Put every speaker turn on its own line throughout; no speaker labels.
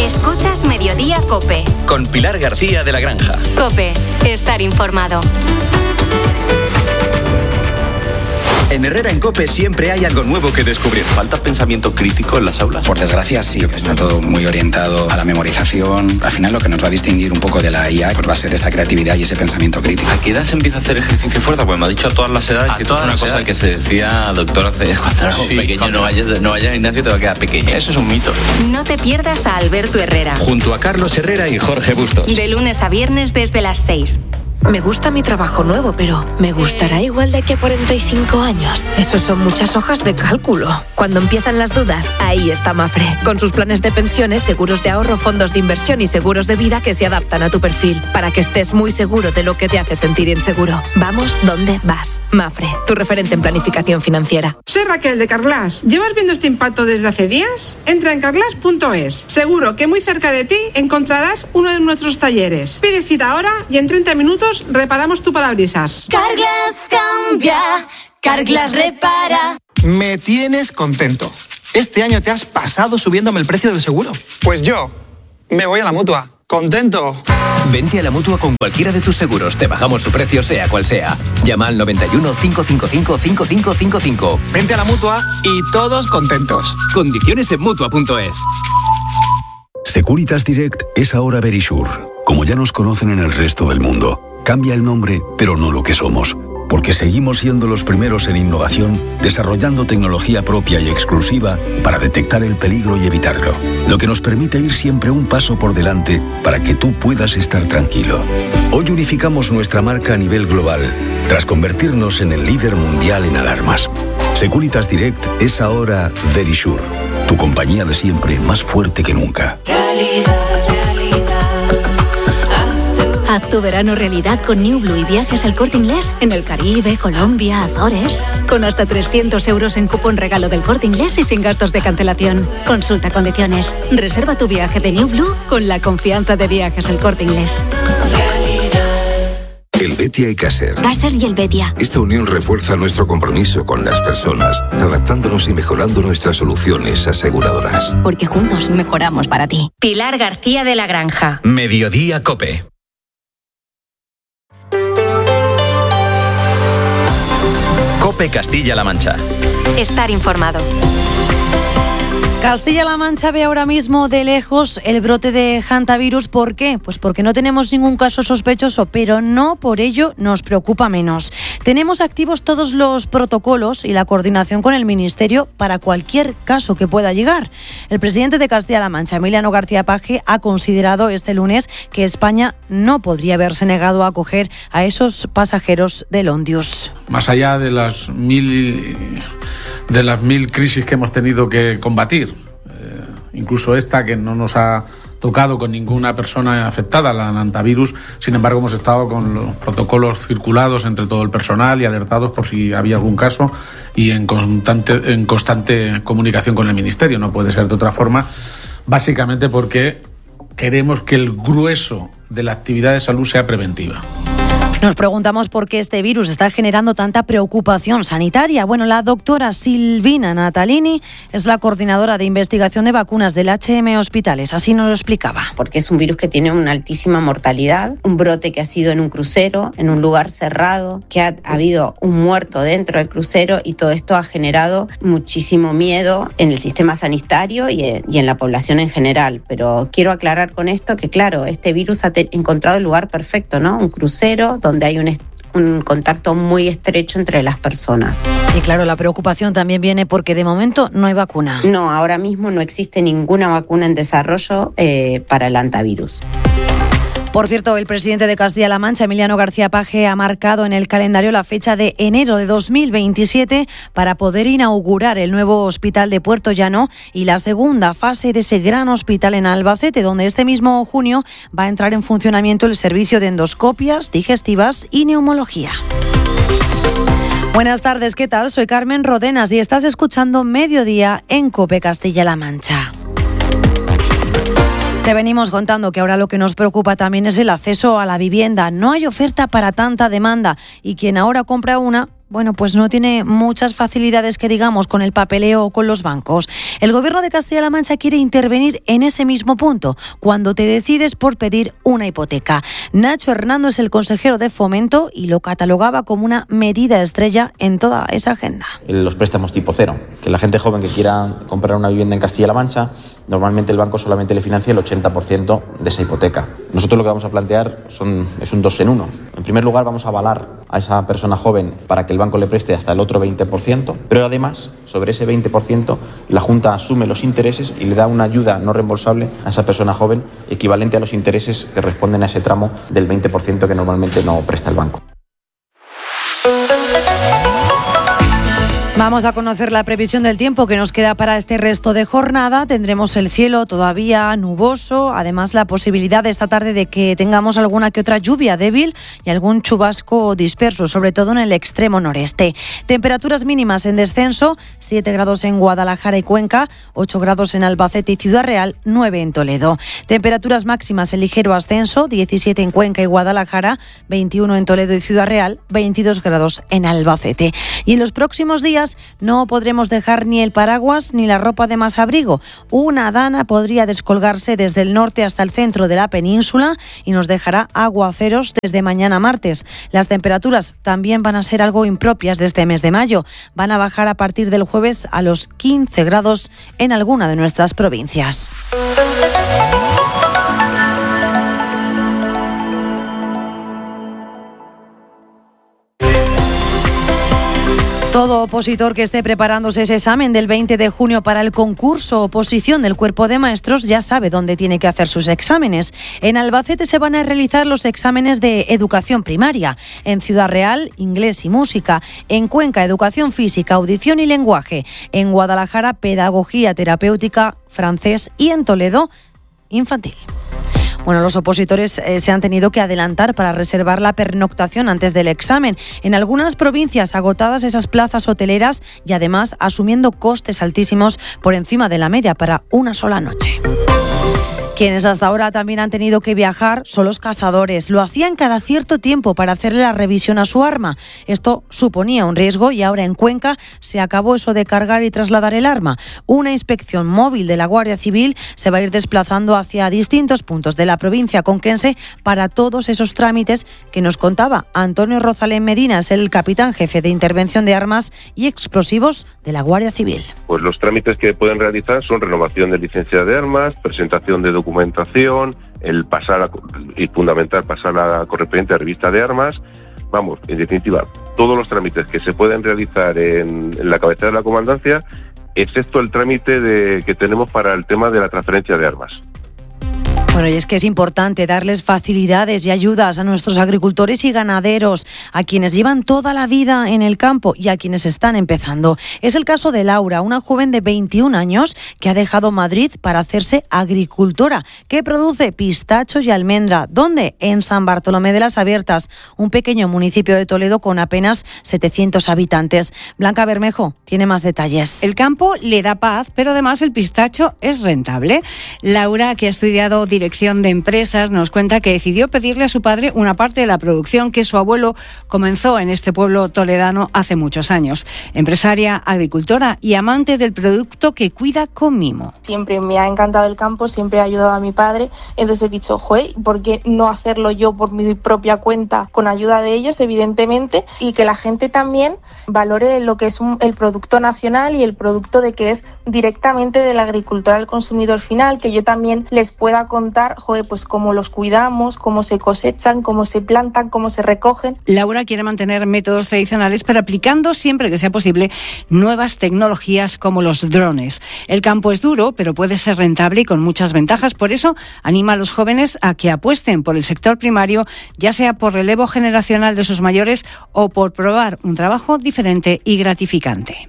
Escuchas Mediodía COPE.
Con Pilar García de la Granja.
COPE. Estar informado.
En Herrera en COPE siempre hay algo nuevo que descubrir.
¿Falta pensamiento crítico en las aulas?
Por desgracia, sí. Está todo muy orientado a la memorización. Al final, lo que nos va a distinguir un poco de la IA pues va a ser esa creatividad y ese pensamiento crítico.
¿A qué edad se empieza a hacer ejercicio fuerza? Pues me ha dicho a todas las edades. Y esto es una cosa que se decía, doctor, hace cuando éramos pequeños. No vayas al gimnasio, te va a quedar pequeño. Eso es un mito.
No te pierdas a Alberto Herrera.
Junto a Carlos Herrera y Jorge Bustos.
De lunes a viernes desde las 6.
Me gusta mi trabajo nuevo, pero ¿me gustará igual de aquí a 45 años? Eso son muchas hojas de cálculo. Cuando empiezan las dudas, ahí está Mafre. Con sus planes de pensiones, seguros de ahorro, fondos de inversión y seguros de vida que se adaptan a tu perfil, para que estés muy seguro de lo que te hace sentir inseguro. Vamos donde vas. Mafre, tu referente en planificación financiera.
Soy Raquel de Carglass. ¿Llevas viendo este impacto desde hace días? Entra en carglass.es. Seguro que muy cerca de ti encontrarás uno de nuestros talleres. Pide cita ahora y en 30 minutos reparamos tu parabrisas.
Carglass cambia, Carglass repara.
Me tienes contento. Este año te has pasado subiéndome el precio del seguro.
Pues yo me voy a la Mutua. ¡Contento!
Vente a la Mutua con cualquiera de tus seguros. Te bajamos su precio sea cual sea. Llama al 91 555 5555.
Vente a la Mutua y todos contentos.
Condiciones en Mutua.es.
Securitas Direct es ahora Verisure. Como ya nos conocen en el resto del mundo. Cambia el nombre, pero no lo que somos. Porque seguimos siendo los primeros en innovación, desarrollando tecnología propia y exclusiva para detectar el peligro y evitarlo. Lo que nos permite ir siempre un paso por delante para que tú puedas estar tranquilo. Hoy unificamos nuestra marca a nivel global, tras convertirnos en el líder mundial en alarmas. Securitas Direct es ahora Verisure, tu compañía de siempre más fuerte que nunca.
Haz tu verano realidad con New Blue y viajes al Corte Inglés en el Caribe, Colombia, Azores. Con hasta 300 euros en cupón regalo del Corte Inglés y sin gastos de cancelación. Consulta condiciones. Reserva tu viaje de New Blue con la confianza de Viajes al Corte Inglés.
El Betia y Caser.
Caser y el Betia.
Esta unión refuerza nuestro compromiso con las personas, adaptándonos y mejorando nuestras soluciones aseguradoras.
Porque juntos mejoramos para ti.
Pilar García de la Granja.
Mediodía COPE. COPE Castilla-La Mancha.
Estar informado.
Castilla-La Mancha ve ahora mismo de lejos el brote de hantavirus. ¿Por qué? Pues porque no tenemos ningún caso sospechoso, pero no por ello nos preocupa menos. Tenemos activos todos los protocolos y la coordinación con el Ministerio para cualquier caso que pueda llegar. El presidente de Castilla-La Mancha, Emiliano García Paje, ha considerado este lunes que España no podría haberse negado a acoger a esos pasajeros del Ondius.
Más allá de las mil crisis que hemos tenido que combatir, incluso esta que no nos ha tocado con ninguna persona afectada, la hantavirus, sin embargo hemos estado con los protocolos circulados entre todo el personal y alertados por si había algún caso y en constante comunicación con el Ministerio. No puede ser de otra forma, básicamente porque queremos que el grueso de la actividad de salud sea preventiva.
Nos preguntamos por qué este virus está generando tanta preocupación sanitaria. Bueno, la doctora Silvina Natalini es la coordinadora de investigación de vacunas del HM Hospitales. Así nos lo explicaba.
Porque es un virus que tiene una altísima mortalidad, un brote que ha sido en un crucero, en un lugar cerrado, que ha habido un muerto dentro del crucero y todo esto ha generado muchísimo miedo en el sistema sanitario y en la población en general. Pero quiero aclarar con esto que, claro, este virus ha encontrado el lugar perfecto, ¿no? Un crucero donde hay un contacto muy estrecho entre las personas.
Y claro, la preocupación también viene porque de momento no hay vacuna.
No, ahora mismo no existe ninguna vacuna en desarrollo para el hantavirus.
Por cierto, el presidente de Castilla-La Mancha, Emiliano García Paje, ha marcado en el calendario la fecha de enero de 2027 para poder inaugurar el nuevo hospital de Puerto Llano y la segunda fase de ese gran hospital en Albacete, donde este mismo junio va a entrar en funcionamiento el servicio de endoscopias, digestivas y neumología. Buenas tardes, ¿qué tal? Soy Carmen Rodenas y estás escuchando Mediodía en COPE Castilla-La Mancha. Te venimos contando que ahora lo que nos preocupa también es el acceso a la vivienda. No hay oferta para tanta demanda y quien ahora compra una, bueno, pues no tiene muchas facilidades que digamos con el papeleo o con los bancos. El Gobierno de Castilla-La Mancha quiere intervenir en ese mismo punto, cuando te decides por pedir una hipoteca. Nacho Hernando es el consejero de Fomento y lo catalogaba como una medida estrella en toda esa agenda.
Los préstamos tipo cero, que la gente joven que quiera comprar una vivienda en Castilla-La Mancha, normalmente el banco solamente le financia el 80% de esa hipoteca. Nosotros lo que vamos a plantear es un 2 en 1. En primer lugar, vamos a avalar a esa persona joven para que el banco le preste hasta el otro 20%, pero además, sobre ese 20%, la Junta asume los intereses y le da una ayuda no reembolsable a esa persona joven equivalente a los intereses que responden a ese tramo del 20% que normalmente no presta el banco.
Vamos a conocer la previsión del tiempo que nos queda para este resto de jornada. Tendremos el cielo todavía nuboso, además la posibilidad de esta tarde de que tengamos alguna que otra lluvia débil y algún chubasco disperso, sobre todo en el extremo noreste. Temperaturas mínimas en descenso, 7 grados en Guadalajara y Cuenca, 8 grados en Albacete y Ciudad Real, 9 en Toledo. Temperaturas máximas en ligero ascenso, 17 en Cuenca y Guadalajara, 21 en Toledo y Ciudad Real, 22 grados en Albacete. Y en los próximos días no podremos dejar ni el paraguas ni la ropa de más abrigo. Una dana podría descolgarse desde el norte hasta el centro de la península y nos dejará aguaceros desde mañana martes. Las temperaturas también van a ser algo impropias de este mes de mayo. Van a bajar a partir del jueves a los 15 grados en alguna de nuestras provincias. Todo opositor que esté preparándose ese examen del 20 de junio para el concurso oposición del Cuerpo de Maestros ya sabe dónde tiene que hacer sus exámenes. En Albacete se van a realizar los exámenes de educación primaria. En Ciudad Real, inglés y música. En Cuenca, educación física, audición y lenguaje. En Guadalajara, pedagogía terapéutica, francés y en Toledo, infantil. Bueno, los opositores se han tenido que adelantar para reservar la pernoctación antes del examen. En algunas provincias agotadas esas plazas hoteleras y además asumiendo costes altísimos por encima de la media para una sola noche. Quienes hasta ahora también han tenido que viajar son los cazadores. Lo hacían cada cierto tiempo para hacerle la revisión a su arma. Esto suponía un riesgo y ahora en Cuenca se acabó eso de cargar y trasladar el arma. Una inspección móvil de la Guardia Civil se va a ir desplazando hacia distintos puntos de la provincia conquense para todos esos trámites que nos contaba Antonio Rozalén Medina, es el capitán jefe de intervención de armas y explosivos de la Guardia Civil.
Pues los trámites que pueden realizar son renovación de licencia de armas, presentación de documentación, el pasar y fundamental pasar a la correspondiente revista de armas. Vamos, en definitiva, todos los trámites que se pueden realizar en la cabecera de la comandancia, excepto el trámite que tenemos para el tema de la transferencia de armas.
Bueno, y es que es importante darles facilidades y ayudas a nuestros agricultores y ganaderos, a quienes llevan toda la vida en el campo y a quienes están empezando. Es el caso de Laura, una joven de 21 años que ha dejado Madrid para hacerse agricultora, que produce pistacho y almendra. ¿Dónde? En San Bartolomé de las Abiertas, un pequeño municipio de Toledo con apenas 700 habitantes. Blanca Bermejo tiene más detalles.
El campo le da paz, pero además el pistacho es rentable. Laura, que ha estudiado dirección de empresas, nos cuenta que decidió pedirle a su padre una parte de la producción que su abuelo comenzó en este pueblo toledano hace muchos años. Empresaria, agricultora y amante del producto que cuida con mimo.
Siempre me ha encantado el campo, siempre he ayudado a mi padre, entonces he dicho, ¿por qué no hacerlo yo por mi propia cuenta, con ayuda de ellos, evidentemente, y que la gente también valore lo que es el producto nacional y el producto de que es directamente del agricultor al consumidor final, que yo también les pueda contar, pues cómo los cuidamos, cómo se cosechan, cómo se plantan, cómo se recogen.
Laura quiere mantener métodos tradicionales, pero aplicando siempre que sea posible nuevas tecnologías como los drones. El campo es duro, pero puede ser rentable y con muchas ventajas. Por eso anima a los jóvenes a que apuesten por el sector primario, ya sea por relevo generacional de sus mayores o por probar un trabajo diferente y gratificante.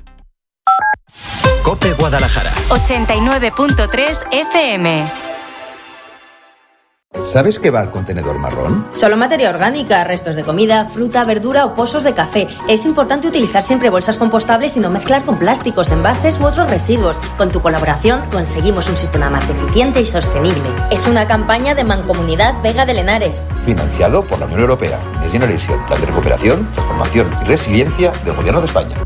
COPE Guadalajara
89.3 FM.
¿Sabes qué va al contenedor marrón?
Solo materia orgánica, restos de comida, fruta, verdura o pozos de café. Es importante utilizar siempre bolsas compostables y no mezclar con plásticos, envases u otros residuos. Con tu colaboración conseguimos un sistema más eficiente y sostenible. Es una campaña de Mancomunidad Vega de Lenares.
Financiado por la Unión Europea. Next Generation, Plan de Recuperación, Transformación y Resiliencia del Gobierno de España.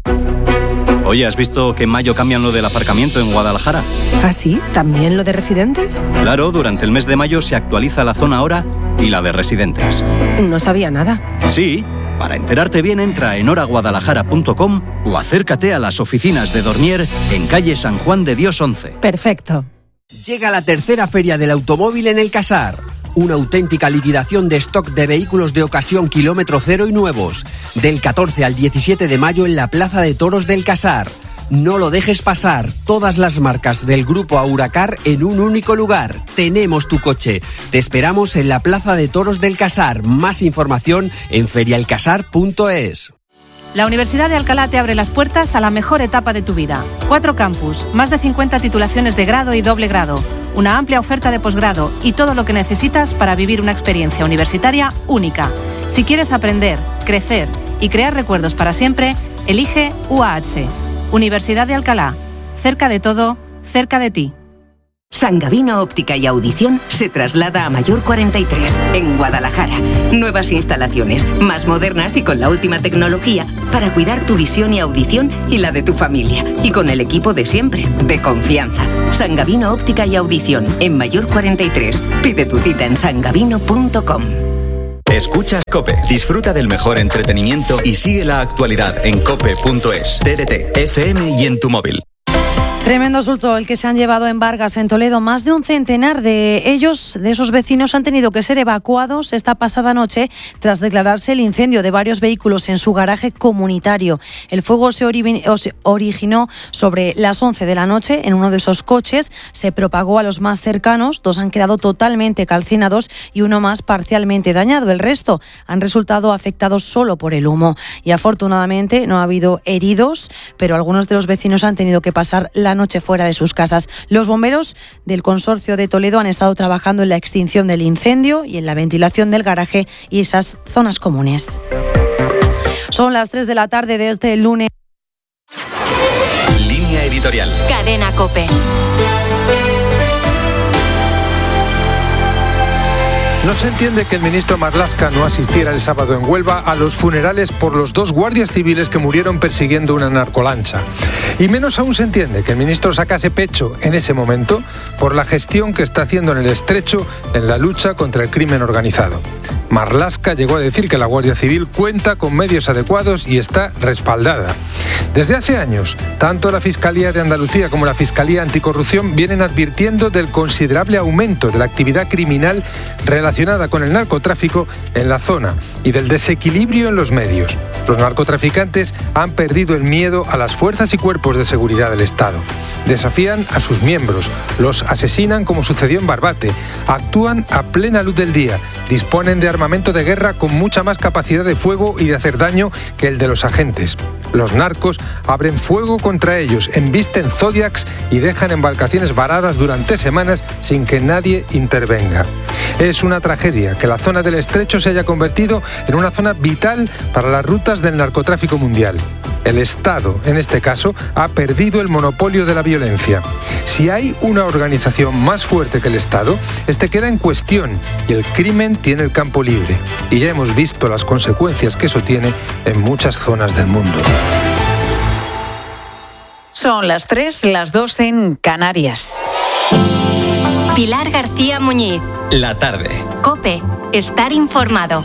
Oye, ¿has visto que en mayo cambian lo del aparcamiento en Guadalajara?
¿Ah, sí? ¿También lo de residentes?
Claro, durante el mes de mayo se actualiza la zona hora y la de residentes.
No sabía nada.
Sí, para enterarte bien entra en horaguadalajara.com o acércate a las oficinas de Dornier en calle San Juan de Dios 11.
Perfecto.
Llega la tercera Feria del Automóvil en el Casar. Una auténtica liquidación de stock de vehículos de ocasión kilómetro cero y nuevos. Del 14 al 17 de mayo en la Plaza de Toros del Casar. No lo dejes pasar. Todas las marcas del grupo Auracar en un único lugar. Tenemos tu coche. Te esperamos en la Plaza de Toros del Casar. Más información en ferialcasar.es.
La Universidad de Alcalá te abre las puertas a la mejor etapa de tu vida. 4 campus, más de 50 titulaciones de grado y doble grado, una amplia oferta de posgrado y todo lo que necesitas para vivir una experiencia universitaria única. Si quieres aprender, crecer y crear recuerdos para siempre, elige UAH. Universidad de Alcalá. Cerca de todo, cerca de ti.
San Gavino Óptica y Audición se traslada a Mayor 43, en Guadalajara. Nuevas instalaciones, más modernas y con la última tecnología para cuidar tu visión y audición y la de tu familia. Y con el equipo de siempre, de confianza. San Gavino Óptica y Audición, en Mayor 43. Pide tu cita en sangavino.com.
Escuchas COPE. Disfruta del mejor entretenimiento y sigue la actualidad en cope.es, TDT, FM y en tu móvil.
Tremendo susto el que se han llevado en Vargas, en Toledo. Más de un centenar de ellos, de esos vecinos, han tenido que ser evacuados esta pasada noche tras declararse el incendio de varios vehículos en su garaje comunitario. El fuego se originó sobre las 11 de la noche en uno de esos coches, se propagó a los más cercanos, 2 han quedado totalmente calcinados y uno más parcialmente dañado. El resto han resultado afectados solo por el humo. Y afortunadamente no ha habido heridos, pero algunos de los vecinos han tenido que pasar la noche fuera de sus casas. Los bomberos del Consorcio de Toledo han estado trabajando en la extinción del incendio y en la ventilación del garaje y esas zonas comunes. Son las 3 de la tarde de este lunes.
Línea editorial.
Cadena COPE.
No se entiende que el ministro Marlaska no asistiera el sábado en Huelva a los funerales por los 2 guardias civiles que murieron persiguiendo una narcolancha. Y menos aún se entiende que el ministro sacase pecho en ese momento por la gestión que está haciendo en el Estrecho en la lucha contra el crimen organizado. Marlaska llegó a decir que la Guardia Civil cuenta con medios adecuados y está respaldada. Desde hace años, tanto la Fiscalía de Andalucía como la Fiscalía Anticorrupción vienen advirtiendo del considerable aumento de la actividad criminal relacionada con el narcotráfico en la zona y del desequilibrio en los medios. Los narcotraficantes han perdido el miedo a las fuerzas y cuerpos de seguridad del Estado. Desafían a sus miembros, los asesinan como sucedió en Barbate, actúan a plena luz del día, disponen de armamento de guerra con mucha más capacidad de fuego y de hacer daño que el de los agentes. Los narcos abren fuego contra ellos, embisten Zodiacs y dejan embarcaciones varadas durante semanas sin que nadie intervenga. Es una tragedia que la zona del Estrecho se haya convertido en una zona vital para las rutas del narcotráfico mundial. El Estado, en este caso, ha perdido el monopolio de la violencia. Si hay una organización más fuerte que el Estado, este queda en cuestión y el crimen tiene el campo libre. Y ya hemos visto las consecuencias que eso tiene en muchas zonas del mundo.
Son las 3, las 2 en Canarias.
Pilar García Muñiz.
La tarde.
COPE. Estar informado.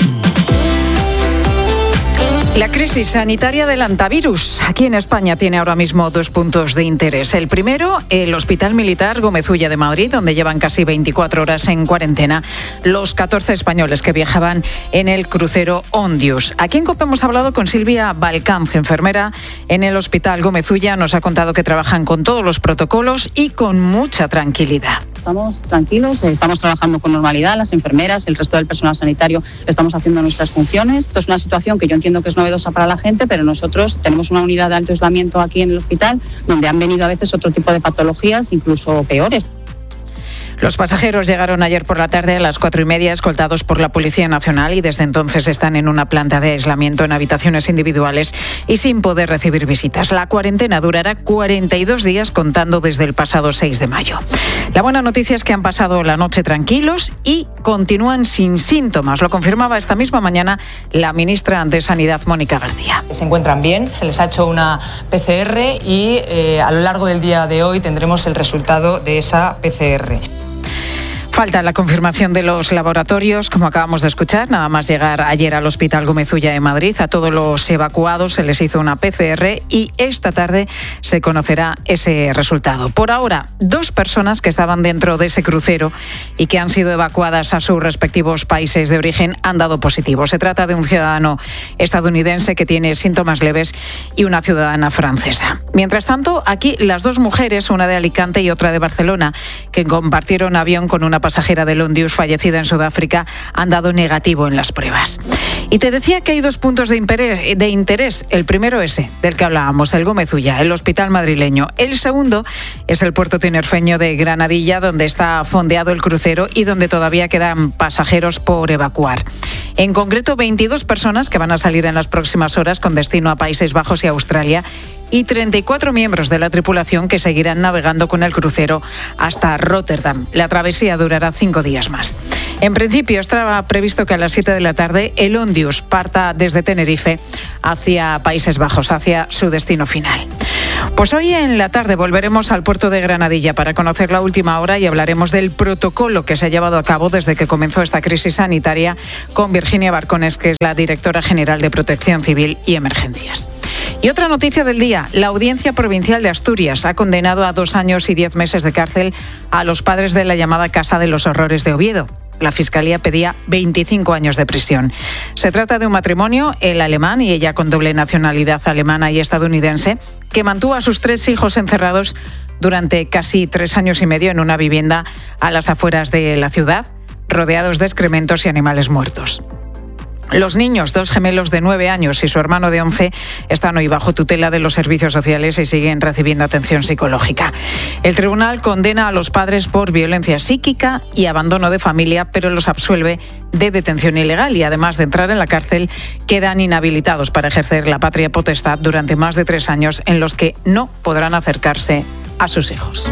La crisis sanitaria del hantavirus. Aquí en España tiene ahora mismo 2 puntos de interés. El primero, el Hospital Militar Gómez Ulla de Madrid, donde llevan casi 24 horas en cuarentena los 14 españoles que viajaban en el crucero Ondius. Aquí en COPE hemos hablado con Silvia Balcanz, enfermera en el Hospital Gómez Ulla. Nos ha contado que trabajan con todos los protocolos y con mucha tranquilidad.
Estamos tranquilos, estamos trabajando con normalidad, las enfermeras, el resto del personal sanitario estamos haciendo nuestras funciones. Esto es una situación que yo entiendo que es novedosa para la gente, pero nosotros tenemos una unidad de alto aislamiento aquí en el hospital donde han venido a veces otro tipo de patologías, incluso peores.
Los pasajeros llegaron ayer por la tarde a las 4:30, escoltados por la Policía Nacional, y desde entonces están en una planta de aislamiento en habitaciones individuales y sin poder recibir visitas. La cuarentena durará 42 días contando desde el pasado 6 de mayo. La buena noticia es que han pasado la noche tranquilos y continúan sin síntomas. Lo confirmaba esta misma mañana la ministra de Sanidad, Mónica García.
Se encuentran bien, se les ha hecho una PCR y a lo largo del día de hoy tendremos el resultado de esa PCR.
Falta la confirmación de los laboratorios, como acabamos de escuchar. Nada más llegar ayer al Hospital Gómez Ulla de Madrid, a todos los evacuados se les hizo una PCR y esta tarde se conocerá ese resultado. Por ahora, 2 personas que estaban dentro de ese crucero y que han sido evacuadas a sus respectivos países de origen han dado positivo. Se trata de un ciudadano estadounidense que tiene síntomas leves y una ciudadana francesa. Mientras tanto, aquí las 2 mujeres, una de Alicante y otra de Barcelona, que compartieron avión con una pasajera del Ondius fallecida en Sudáfrica, han dado negativo en las pruebas. Y te decía que hay 2 puntos de interés. El primero ese, del que hablábamos, el Gómez Ulla, el hospital madrileño. El segundo es el puerto tinerfeño de Granadilla, donde está fondeado el crucero y donde todavía quedan pasajeros por evacuar. En concreto, 22 personas que van a salir en las próximas horas con destino a Países Bajos y Australia, y 34 miembros de la tripulación que seguirán navegando con el crucero hasta Rotterdam. La travesía durará 5 días más. En principio estaba previsto que a las 7 de la tarde el Ondius parta desde Tenerife hacia Países Bajos, hacia su destino final. Pues hoy en la tarde volveremos al puerto de Granadilla para conocer la última hora y hablaremos del protocolo que se ha llevado a cabo desde que comenzó esta crisis sanitaria con Virginia Barcones, que es la directora general de Protección Civil y Emergencias. Y otra noticia del día, la Audiencia Provincial de Asturias ha condenado a 2 años y 10 meses de cárcel a los padres de la llamada Casa de los Horrores de Oviedo. La Fiscalía pedía 25 años de prisión. Se trata de un matrimonio, él alemán y ella con doble nacionalidad alemana y estadounidense, que mantuvo a sus 3 hijos encerrados durante casi 3 años y medio en una vivienda a las afueras de la ciudad, rodeados de excrementos y animales muertos. Los niños, 2 gemelos de 9 años y su hermano de 11, están hoy bajo tutela de los servicios sociales y siguen recibiendo atención psicológica. El tribunal condena a los padres por violencia psíquica y abandono de familia, pero los absuelve de detención ilegal y, además de entrar en la cárcel, quedan inhabilitados para ejercer la patria potestad durante más de 3 años en los que no podrán acercarse a sus hijos.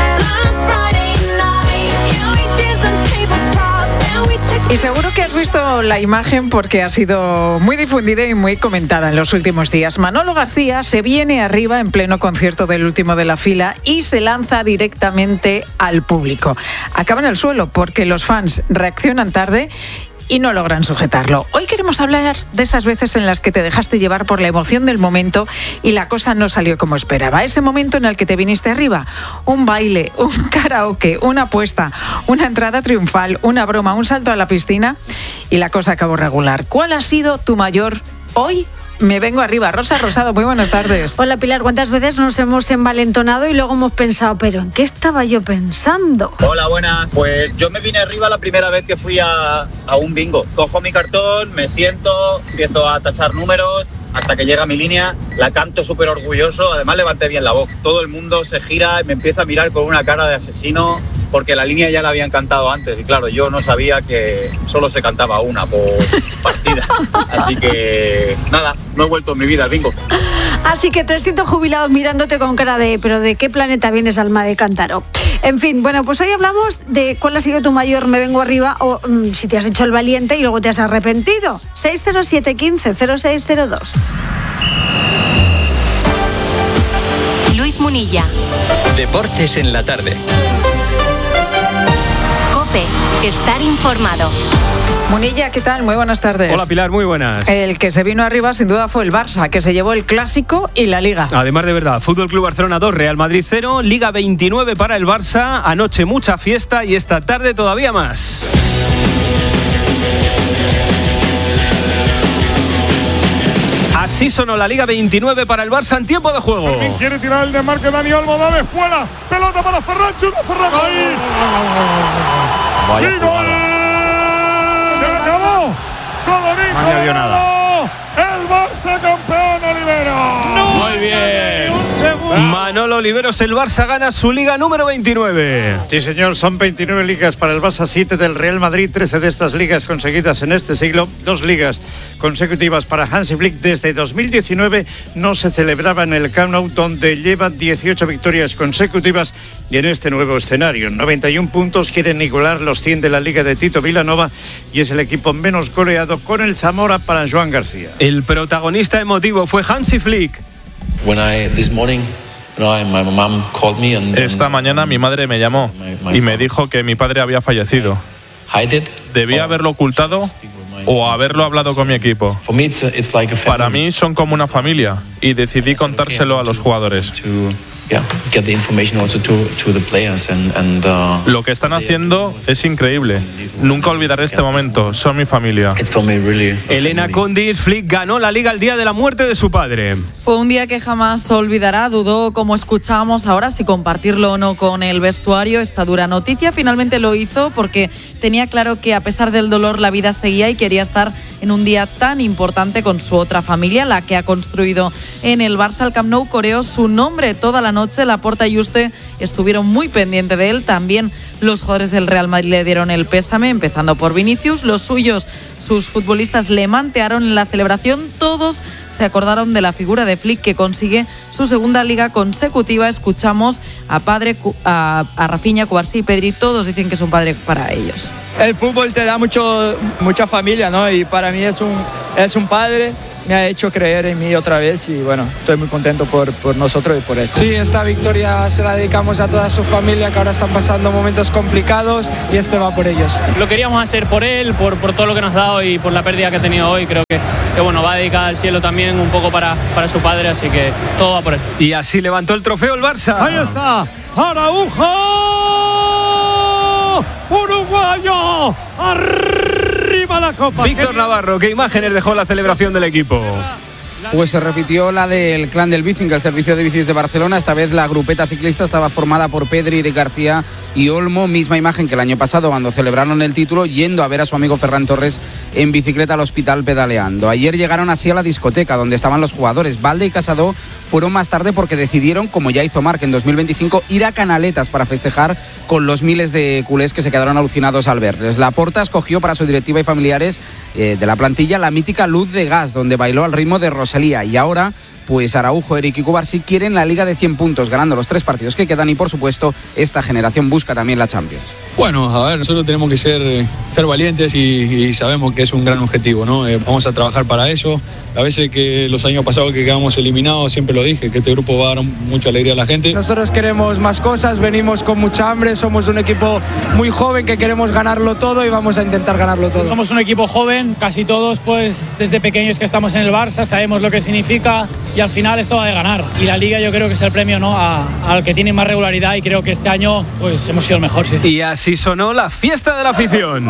Y seguro que has visto la imagen porque ha sido muy difundida y muy comentada en los últimos días. Manolo García se viene arriba en pleno concierto del último de la fila y se lanza directamente al público. Acaba en el suelo porque los fans reaccionan tarde y no logran sujetarlo. Hoy queremos hablar de esas veces en las que te dejaste llevar por la emoción del momento y la cosa no salió como esperaba. Ese momento en el que te viniste arriba. Un baile, un karaoke, una apuesta, una entrada triunfal, una broma, un salto a la piscina y la cosa acabó regular. ¿Cuál ha sido tu mayor hoy? Me vengo arriba. Rosa Rosado, muy buenas tardes.
Hola Pilar, ¿cuántas veces nos hemos envalentonado y luego hemos pensado, pero ¿en qué estaba yo pensando?
Hola, buenas. Pues yo me vine arriba la primera vez que fui a un bingo. Cojo mi cartón, me siento, empiezo a tachar números hasta que llega mi línea, la canto súper orgulloso, además levanté bien la voz. Todo el mundo se gira y me empieza a mirar con una cara de asesino porque la línea ya la habían cantado antes y claro, yo no sabía que solo se cantaba una por partida. Así que nada, no he vuelto en mi vida al bingo.
Así que 300 jubilados mirándote con cara de ¿pero de qué planeta vienes, alma de cántaro? En fin, bueno, pues hoy hablamos de cuál ha sido tu mayor me vengo arriba o si te has hecho el valiente y luego te has arrepentido. 607 15 0602.
Luis Munilla.
Deportes en la tarde.
COPE. Estar informado.
Munilla, ¿qué tal? Muy buenas tardes.
Hola Pilar, muy buenas.
El que se vino arriba sin duda fue el Barça, que se llevó el Clásico y la Liga.
Además de verdad, Fútbol Club Barcelona 2, Real Madrid 0, Liga 29 para el Barça, anoche mucha fiesta y esta tarde todavía más. Así sonó la Liga 29 para el Barça en tiempo de juego.
Fermín quiere tirar el desmarque, Dani Olmo, da espuela, pelota para Ferran, chuta Ferran. ¡Ahí!
Vaya
¡gol! ¡Se acabó! ¡Colorito!
No añadió nada.
¡El Barça campeón, Olivera!
Muy bien.
Un segundo
Manolo Oliveros, el Barça gana su liga número 29.
Sí, señor, son 29 ligas para el Barça, 7 del Real Madrid, 13 de estas ligas conseguidas en este siglo, 2 ligas consecutivas para Hansi Flick. Desde 2019 no se celebraba en el Camp Nou, donde lleva 18 victorias consecutivas, y en este nuevo escenario, 91 puntos, quieren igualar los 100 de la liga de Tito Vilanova, y es el equipo menos goleado con el Zamora para Joan García.
El protagonista emotivo fue Hansi Flick.
Esta mañana mi madre me llamó y me dijo que mi padre había fallecido. ¿Debía haberlo ocultado o haberlo hablado con mi equipo? Para mí son como una familia y decidí contárselo a los jugadores. Lo que están haciendo es increíble. Nunca olvidaré este momento. Son mi familia.
Elena Condis, Flick ganó la liga el día de la muerte de su padre.
Fue un día que jamás olvidará. Dudó, como escuchábamos ahora, si compartirlo o no con el vestuario. Esta dura noticia finalmente lo hizo porque tenía claro que a pesar del dolor la vida seguía y quería estar en un día tan importante con su otra familia, la que ha construido en el Barça. El Camp Nou coreó su nombre toda la noche. Laporta y Juste estuvieron muy pendientes de él. También los jugadores del Real Madrid le dieron el pésame, empezando por Vinicius. Los suyos, sus futbolistas, le mantearon en la celebración. Todos se acordaron de la figura de Flick, que consigue su segunda liga consecutiva. Escuchamos a Rafinha, Cubarsí y Pedri. Todos dicen que es un padre para ellos.
El fútbol te da mucha familia, ¿no? Y para mí es un padre. Me ha hecho creer en mí otra vez y bueno, estoy muy contento por nosotros y por él.
Sí, esta victoria se la dedicamos a toda su familia, que ahora están pasando momentos complicados, y este va por ellos.
Lo queríamos hacer por él, por todo lo que nos ha dado y por la pérdida que ha tenido hoy. Creo que bueno, va dedicada al cielo también un poco para su padre, así que todo va por él.
Y así levantó el trofeo el Barça.
Ahí está, Araujo, uruguayo, arriba la copa.
Víctor Navarro, ¿qué imágenes dejó la celebración del equipo?
Pues se repitió la del Clan del Bicing, el servicio de bicis de Barcelona. Esta vez la grupeta ciclista estaba formada por Pedri, García y Olmo. Misma imagen que el año pasado cuando celebraron el título, yendo a ver a su amigo Ferran Torres en bicicleta al hospital pedaleando. Ayer llegaron así a la discoteca donde estaban los jugadores. Valde y Casado fueron más tarde porque decidieron, como ya hizo Marc en 2025, ir a Canaletas para festejar con los miles de culés que se quedaron alucinados al verles. Laporta escogió para su directiva y familiares de la plantilla la mítica Luz de Gas, donde bailó al ritmo de Rosalía. Y ahora, pues Araujo, Eric y Cubarsí quieren la liga de 100 puntos, ganando los 3 partidos que quedan, y por supuesto esta generación busca también la Champions.
Bueno, a ver, nosotros tenemos que ser valientes y sabemos que es un gran objetivo, ¿no? Vamos a trabajar para eso. A veces que los años pasados que quedamos eliminados, siempre lo dije, que este grupo va a dar mucha alegría a la gente.
Nosotros queremos más cosas, venimos con mucha hambre, somos un equipo muy joven que queremos ganarlo todo y vamos a intentar ganarlo todo.
Somos un equipo joven, casi todos pues desde pequeños que estamos en el Barça, sabemos lo que significa y al final esto va de ganar. Y la Liga yo creo que es el premio, ¿no?, al que tiene más regularidad, y creo que este año pues hemos sido el mejor, sí.
Y así sonó la fiesta de la afición.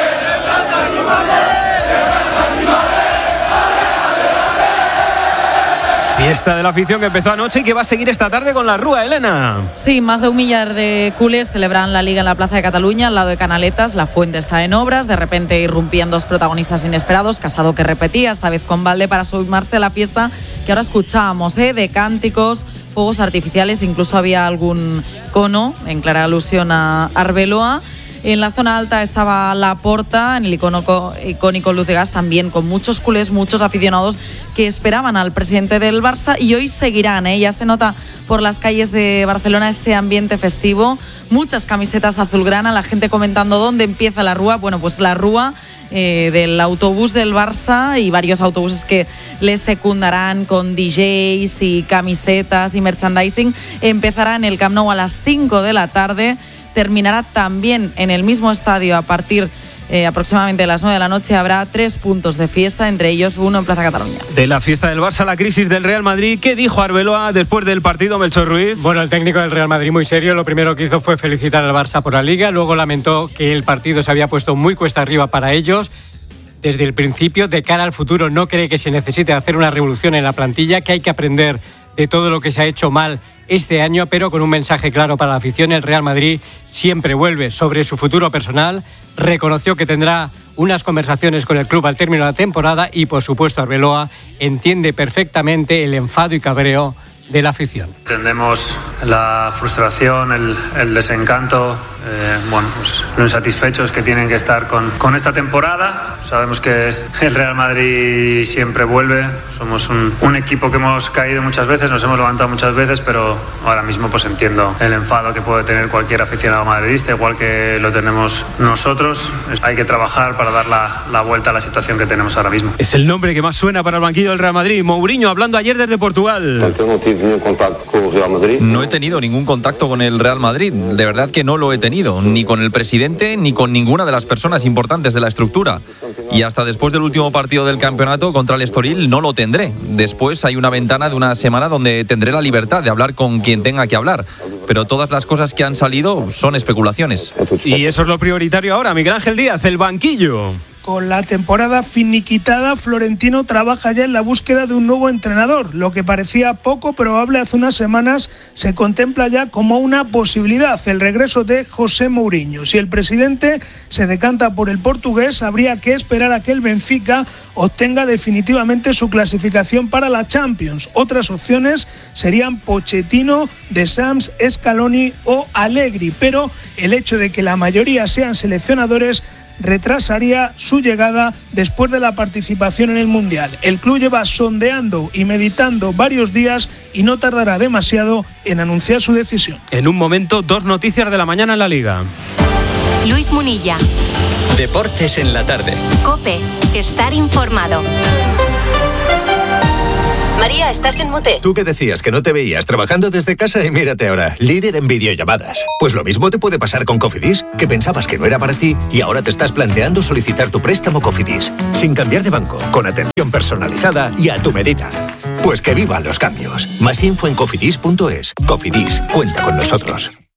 Fiesta de la afición que empezó anoche y que va a seguir esta tarde con la Rúa, Elena.
Sí, más de 1 millar de culés celebran la Liga en la Plaza de Cataluña, al lado de Canaletas. La Fuente está en obras. De repente irrumpían 2 protagonistas inesperados. Casado, que repetía, esta vez con Valde, para sumarse a la fiesta que ahora escuchábamos, de cánticos, fuegos artificiales. Incluso había algún cono, en clara alusión a Arbeloa. En la zona alta estaba Laporta, en el icónico Luz de Gas, también con muchos culés, muchos aficionados que esperaban al presidente del Barça, y hoy seguirán, ya se nota por las calles de Barcelona ese ambiente festivo, muchas camisetas azulgrana, la gente comentando dónde empieza la Rúa. Bueno, pues la Rúa del autobús del Barça y varios autobuses que les secundarán con DJs y camisetas y merchandising, empezará en el Camp Nou a las 5 de la tarde. Terminará también en el mismo estadio a partir aproximadamente de las 9 de la noche. Habrá 3 puntos de fiesta, entre ellos uno en Plaza Cataluña.
De la fiesta del Barça a la crisis del Real Madrid, ¿qué dijo Arbeloa después del partido, Melchor Ruiz?
Bueno, el técnico del Real Madrid muy serio. Lo primero que hizo fue felicitar al Barça por la Liga. Luego lamentó que el partido se había puesto muy cuesta arriba para ellos. Desde el principio, de cara al futuro, no cree que se necesite hacer una revolución en la plantilla, que hay que aprender de todo lo que se ha hecho mal este año, pero con un mensaje claro para la afición. El Real Madrid siempre vuelve sobre su futuro personal. Reconoció que tendrá unas conversaciones con el club al término de la temporada y, por supuesto, Arbeloa entiende perfectamente el enfado y cabreo de la afición.
Entendemos la frustración, el desencanto, pues lo insatisfechos que tienen que estar con esta temporada. Sabemos que el Real Madrid siempre vuelve. Somos un equipo que hemos caído muchas veces, nos hemos levantado muchas veces, pero ahora mismo pues entiendo el enfado que puede tener cualquier aficionado madridista, igual que lo tenemos nosotros. Hay que trabajar para dar la vuelta a la situación que tenemos ahora mismo.
Es el nombre que más suena para el banquillo del Real Madrid. Mourinho hablando ayer desde Portugal.
No he tenido ningún contacto con el Real Madrid, de verdad que no lo he tenido, ni con el presidente ni con ninguna de las personas importantes de la estructura. Y hasta después del último partido del campeonato contra el Estoril no lo tendré. Después hay una ventana de una semana donde tendré la libertad de hablar con quien tenga que hablar. Pero todas las cosas que han salido son especulaciones.
Y eso es lo prioritario ahora, Miguel Ángel Díaz, el banquillo.
Con la temporada finiquitada, Florentino trabaja ya en la búsqueda de un nuevo entrenador. Lo que parecía poco probable hace unas semanas se contempla ya como una posibilidad, el regreso de José Mourinho. Si el presidente se decanta por el portugués, habría que esperar a que el Benfica obtenga definitivamente su clasificación para la Champions. Otras opciones serían Pochettino, De Sams, Scaloni o Allegri, pero el hecho de que la mayoría sean seleccionadores retrasaría su llegada después de la participación en el Mundial. El club lleva sondeando y meditando varios días y no tardará demasiado en anunciar su decisión.
En un momento, 2 noticias de la mañana en la Liga.
Luis Munilla.
Deportes en la tarde.
COPE. Estar informado.
María, estás en mute.
Tú que decías que no te veías trabajando desde casa y mírate ahora, líder en videollamadas. Pues lo mismo te puede pasar con Cofidis, que pensabas que no era para ti y ahora te estás planteando solicitar tu préstamo Cofidis, sin cambiar de banco, con atención personalizada y a tu medida. Pues que vivan los cambios. Más info en cofidis.es. Cofidis, cuenta con nosotros.